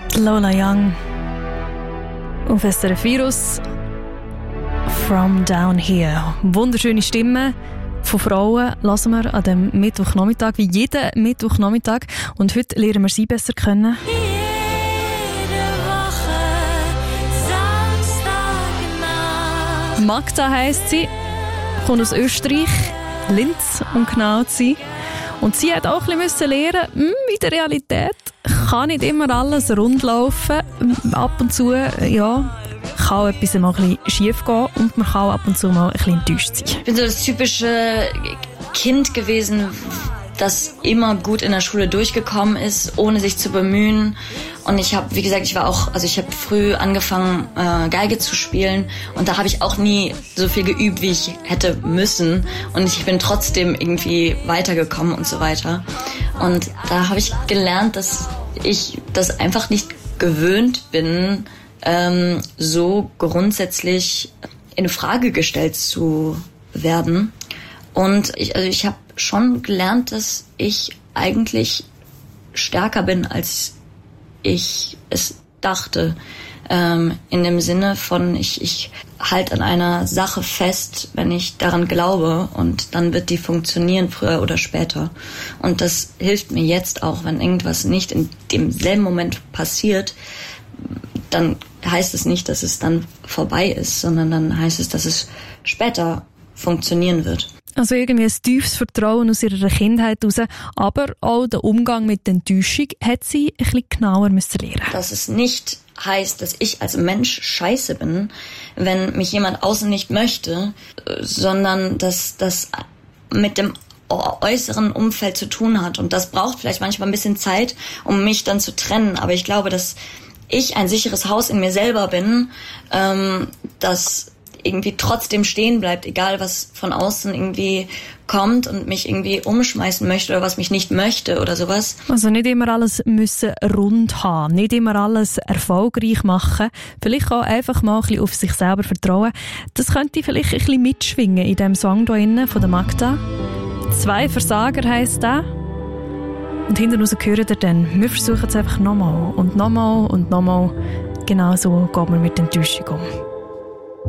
Lola Young auf SRF Virus. From Down Here. Wunderschöne Stimmen von Frauen hören wir an dem Mittwochnachmittag, wie jeden Mittwochnachmittag. Und heute lernen wir sie besser kennen. Jede Woche, Samstagnacht. Magda heisst sie, kommt aus Österreich, Linz, um genau zu sein. Und sie hat auch ein bisschen lernen, in der Realität kann nicht immer alles rund laufen. Ab und zu, ja, kann etwas mal ein bisschen schief gehen und man kann ab und zu mal ein bisschen enttäuscht sein. Ich bin so das typische Kind gewesen, das immer gut in der Schule durchgekommen ist, ohne sich zu bemühen. Und ich habe, wie gesagt, ich habe früh angefangen, Geige zu spielen. Und da habe ich auch nie so viel geübt, wie ich hätte müssen. Und ich bin trotzdem irgendwie weitergekommen und so weiter. Und da habe ich gelernt, dass ich das einfach nicht gewöhnt bin, so grundsätzlich in Frage gestellt zu werden. Und ich habe schon gelernt, dass ich eigentlich stärker bin, als ich es dachte. In dem Sinne von, ich halte an einer Sache fest, wenn ich daran glaube, und dann wird die funktionieren, früher oder später. Und das hilft mir jetzt auch, wenn irgendwas nicht in demselben Moment passiert, dann heißt es nicht, dass es dann vorbei ist, sondern dann heißt es, dass es später funktionieren wird. Also irgendwie ein tiefes Vertrauen aus ihrer Kindheit heraus, aber auch der Umgang mit der Enttäuschung hat sie ein bisschen genauer lernen. Dass es nicht heißt, dass ich als Mensch scheiße bin, wenn mich jemand außen nicht möchte, sondern dass das mit dem äußeren Umfeld zu tun hat. Und das braucht vielleicht manchmal ein bisschen Zeit, um mich dann zu trennen. Aber ich glaube, dass ich ein sicheres Haus in mir selber bin, das irgendwie trotzdem stehen bleibt, egal was von außen irgendwie kommt und mich irgendwie umschmeißen möchte oder was mich nicht möchte oder sowas. Also nicht immer alles müssen rund haben, nicht immer alles erfolgreich machen, vielleicht auch einfach mal ein bisschen auf sich selber vertrauen. Das könnte vielleicht ein bisschen mitschwingen in diesem Song hier innen von der Magda. 2 Versager heisst der. Und hinten raus hören ihr dann, wir versuchen es einfach nochmal und nochmal und nochmal. Genau so geht man mit Enttäuschung um.